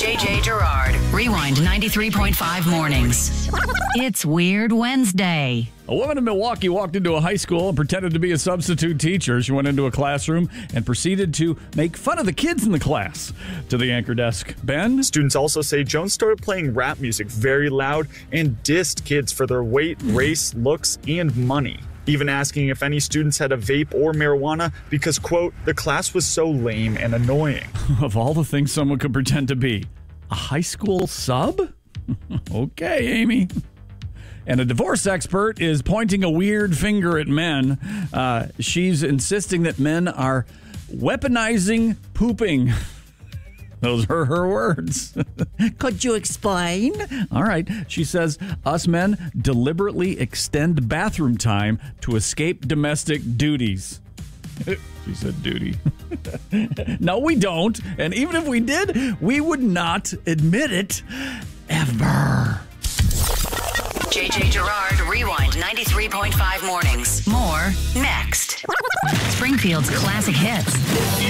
JJ Gerard. Rewind 93.5 mornings. It's Weird Wednesday. A woman in Milwaukee walked into a high school and pretended to be a substitute teacher. She went into a classroom and proceeded to make fun of the kids in the class. To the anchor desk, Ben? Students also say Jones started playing rap music very loud and dissed kids for their weight, race, looks, and money. Even asking if any students had a vape or marijuana because, quote, the class was so lame and annoying. Of all the things someone could pretend to be, a high school sub? Okay, Amy. And a divorce expert is pointing a weird finger at men. She's insisting that men are weaponizing pooping. Those are her words. Could you explain? All right. She says, us men deliberately extend bathroom time to escape domestic duties. She said duty. No, we don't. And even if we did, we would not admit it ever. JJ Gerard, Rewind 93.5 mornings. More next. Springfield's classic hits.